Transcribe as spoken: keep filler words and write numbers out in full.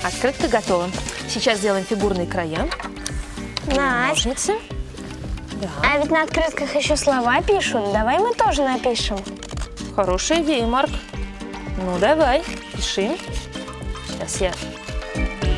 Открытка готова. Сейчас сделаем фигурные края. Настя, Ножницы. Да. а ведь на открытках еще слова пишут. Давай мы тоже напишем. Хорошая идея, Марк. Ну, давай, пиши. Сейчас я